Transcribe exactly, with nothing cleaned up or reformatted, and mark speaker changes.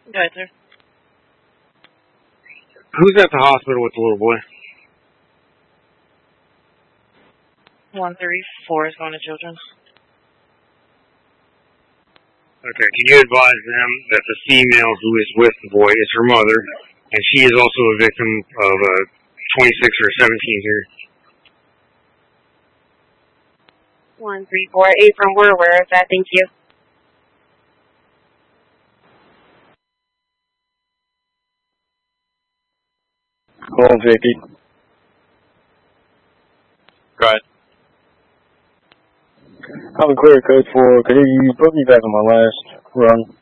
Speaker 1: Go ahead, sir.
Speaker 2: Who's at the hospital with the little boy?
Speaker 1: one thirty-four is going to Children's.
Speaker 2: Okay, can you advise them that the female who is with the boy is her mother, and she is also a victim of a twenty-six or seventeen here?
Speaker 3: one three four eight from we're aware of that. Thank you.
Speaker 4: Call Vicky.
Speaker 5: Go ahead.
Speaker 4: I'm a clear code for, could you put me back on my last run?